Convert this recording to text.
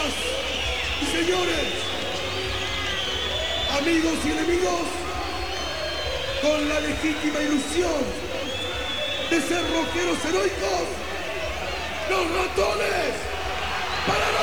Señoras y señores, amigos y enemigos, con la legítima ilusión de ser rockeros heroicos, los ratones para la